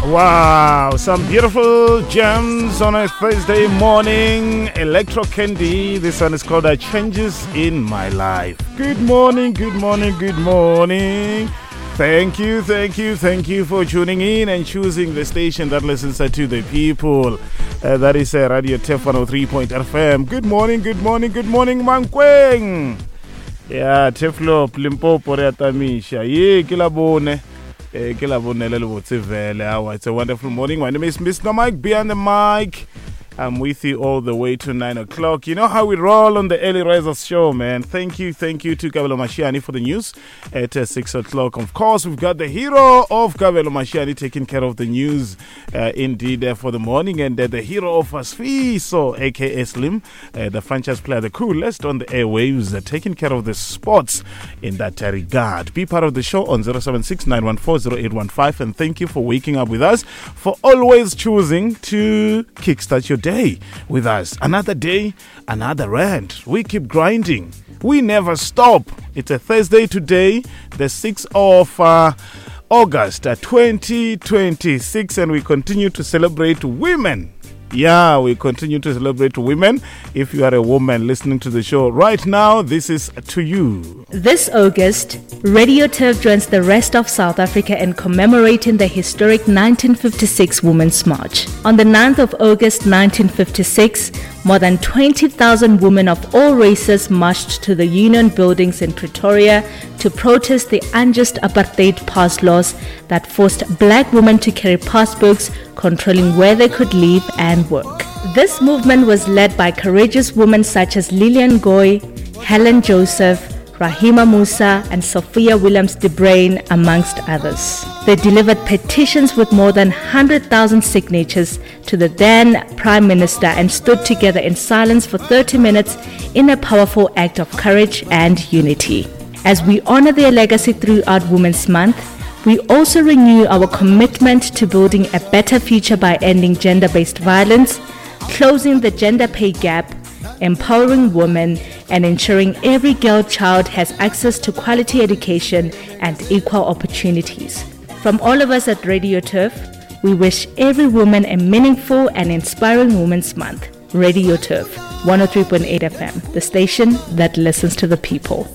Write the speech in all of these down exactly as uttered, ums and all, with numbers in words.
Wow, some beautiful gems on a Thursday morning. Electro Candy. This one is called uh, Changes in My Life. Good morning, good morning, good morning. Thank you, thank you, thank you for tuning in and choosing the station that listens uh, to the people. Uh, that is uh, Radio T E F one oh three point F M. Good morning, good morning, good morning, Mankweng. Yeah, Teflop, Limpopo, Reatamisha. Ye, Kilabone. It's a wonderful morning. My name is Mister Mike behind the mic. I'm with you all the way to nine o'clock. You know how we roll on the Early Risers show, man. Thank you, thank you to Kabelo Mashiani for the news at uh, six o'clock. Of course, we've got the hero of Kabelo Mashiani taking care of the news, uh, indeed, uh, for the morning. And uh, the hero of Asfiso, a k a. Slim, uh, the franchise player, the coolest on the airwaves, uh, taking care of the sports in that uh, regard. Be part of the show on zero seven six nine one four zero eight one five. And thank you for waking up with us, for always choosing to kickstart your day. Day with us. Another day, another rant. We keep grinding. We never stop. It's a Thursday today, the sixth of uh, August uh, twenty twenty-six, and we continue to celebrate women. Yeah, we continue to celebrate women. If you are a woman listening to the show right now, this is to you. This August, Radio T E F joins the rest of South Africa in commemorating the historic nineteen fifty-six Women's March. On the ninth of August nineteen fifty-six, more than twenty thousand women of all races marched to the Union buildings in Pretoria to protest the unjust apartheid pass laws that forced black women to carry passbooks controlling where they could live and work. This movement was led by courageous women such as Lillian Goy, Helen Joseph, Rahima Musa, and Sophia Williams-De Bruyn, amongst others. They delivered petitions with more than one hundred thousand signatures to the then Prime Minister and stood together in silence for thirty minutes in a powerful act of courage and unity. As we honor their legacy throughout Women's Month, we also renew our commitment to building a better future by ending gender-based violence, closing the gender pay gap, empowering women, and ensuring every girl child has access to quality education and equal opportunities. From all of us at Radio T E F, we wish every woman a meaningful and inspiring Women's Month. Radio T E F, one oh three point eight F M, the station that listens to the people.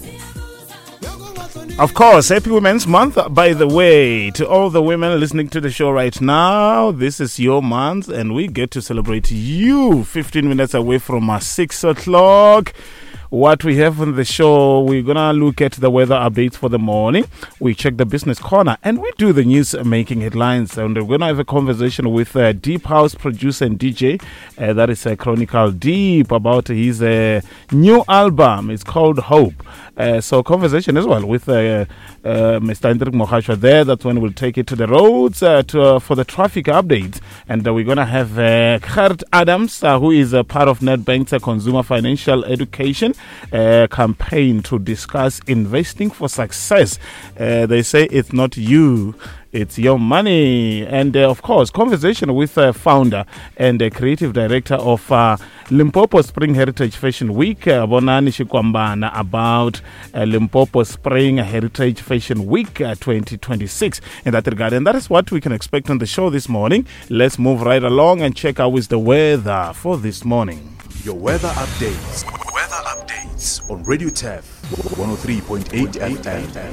Of course, happy Women's Month, by the way, to all the women listening to the show right now. This is your month, and we get to celebrate you fifteen minutes away from our six o'clock. What we have on the show, we're going to look at the weather updates for the morning. We check the business corner, and we do the news making headlines. And we're going to have a conversation with uh, Deep House producer and D J. Uh, that is uh, Chronicle Deep, about his uh, new album. It's called Hope. Uh, so conversation as well with uh, uh, Mister Hendrik Mohashwa there. That's when we'll take it to the roads uh, to, uh, for the traffic updates. And uh, we're going to have uh, Gert Adams, uh, who is a part of Nedbank's uh, Consumer Financial Education uh, campaign to discuss investing for success. Uh, they say it's not you, it's your money. And uh, of course, conversation with uh, founder and uh, creative director of uh, Limpopo Spring Heritage Fashion Week, uh, Bonani Shikwambana, about uh, Limpopo Spring Heritage Fashion Week uh, twenty twenty-six in that regard. And that is what we can expect on the show this morning. Let's move right along and check out with the weather for this morning. Your weather updates. Weather updates on Radio T E F one oh three point eight F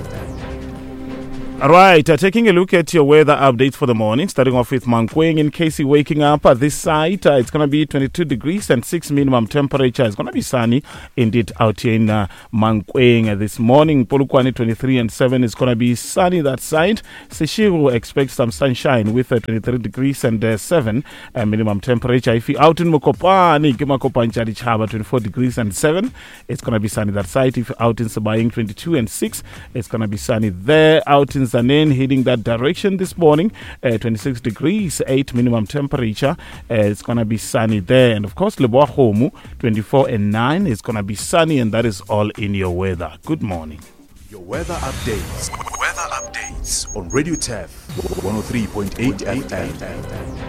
M. All right, uh, taking a look at your weather updates for the morning, starting off with Mankweng. In case you're waking up at this site, uh, it's going to be twenty-two degrees and six minimum temperature. It's going to be sunny indeed out here in uh, Mankweng uh, this morning. Polokwane twenty-three and seven is going to be sunny that side. Seshego expects some sunshine with uh, twenty-three degrees and uh, seven uh, minimum temperature. If you're out in Mokopane, Kimakopan Charichaba twenty-four degrees and seven, it's going to be sunny that side. If you're out in Sabaying twenty-two and six, it's going to be sunny there. Out in Zanen, heading that direction this morning, uh, twenty-six degrees, eight minimum temperature. Uh, it's going to be sunny there. And of course, Leboahomu, twenty-four and nine, is going to be sunny, and that is all in your weather. Good morning. Your weather updates. Weather updates on Radio T E F one oh three point eight F M.